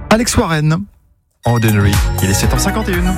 Alex Warren, Ordinary, il est 7h51.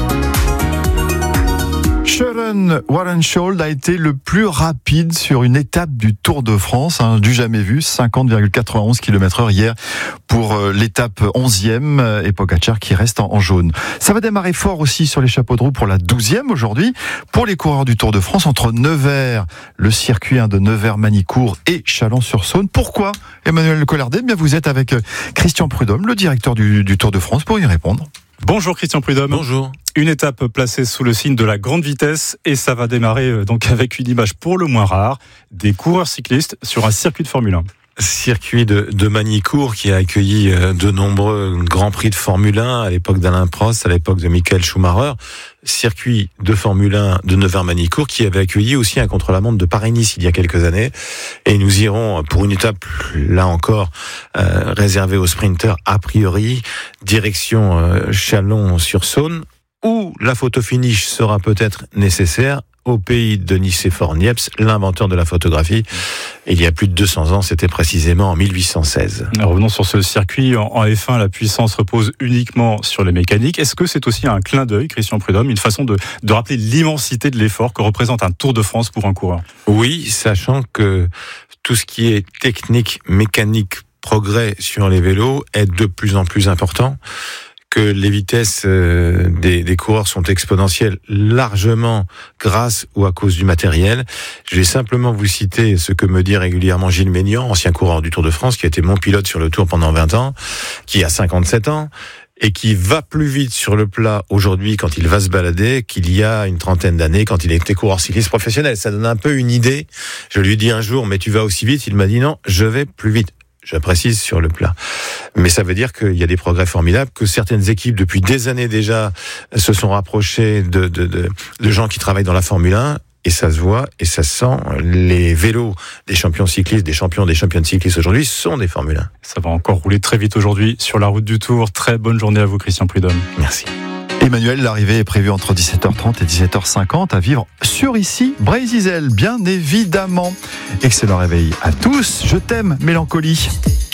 Sharon Warrenshold a été le plus rapide sur une étape du Tour de France, du jamais vu, 50,91 km/h hier pour l'étape 11e, et Pogacar qui reste en jaune. Ça va démarrer fort aussi sur les chapeaux de roue pour la 12e aujourd'hui, pour les coureurs du Tour de France, entre Nevers, le circuit de Nevers-Manicourt et Chalon-sur-Saône. Pourquoi, Emmanuel Collardet? Bien, vous êtes avec Christian Prudhomme, le directeur du Tour de France, pour y répondre. Bonjour Christian Prudhomme. Bonjour. Une étape placée sous le signe de la grande vitesse et ça va démarrer donc avec une image pour le moins rare, des coureurs cyclistes sur un circuit de Formule 1. Circuit de Manicourt qui a accueilli de nombreux grands prix de Formule 1 à l'époque d'Alain Prost, à l'époque de Michael Schumacher. Circuit de Formule 1 de Nevers-Manicourt qui avait accueilli aussi un contre-la-montre de Paris-Nice il y a quelques années. Et nous irons pour une étape, là encore, réservée aux sprinters a priori, direction Chalon-sur-Saône, où la photo finish sera peut-être nécessaire au pays de Nicéphore Niepce, l'inventeur de la photographie. Il y a plus de 200 ans, c'était précisément en 1816. Revenons sur ce circuit. En F1, la puissance repose uniquement sur les mécaniques. Est-ce que c'est aussi un clin d'œil, Christian Prudhomme, une façon de rappeler l'immensité de l'effort que représente un Tour de France pour un coureur? Oui, sachant que tout ce qui est technique, mécanique, progrès sur les vélos est de plus en plus important, que les vitesses des coureurs sont exponentielles largement grâce ou à cause du matériel. Je vais simplement vous citer ce que me dit régulièrement Gilles Ménian, ancien coureur du Tour de France, qui a été mon pilote sur le Tour pendant 20 ans, qui a 57 ans, et qui va plus vite sur le plat aujourd'hui quand il va se balader qu'il y a une trentaine d'années quand il était coureur cycliste professionnel. Ça donne un peu une idée. Je lui ai dit un jour, mais tu vas aussi vite? Il m'a dit non, je vais plus vite. Je précise sur le plat. Mais ça veut dire qu'il y a des progrès formidables, que certaines équipes, depuis des années déjà, se sont rapprochées de gens qui travaillent dans la Formule 1, et ça se voit et ça se sent. Les vélos des champions cyclistes, des championnes cyclistes aujourd'hui sont des Formule 1. Ça va encore rouler très vite aujourd'hui sur la route du Tour. Très bonne journée à vous, Christian Prudhomme. Merci. Emmanuel, l'arrivée est prévue entre 17h30 et 17h50 à vivre sur ici, Brésil, bien évidemment. Excellent réveil à tous. Je t'aime, Mélancolie.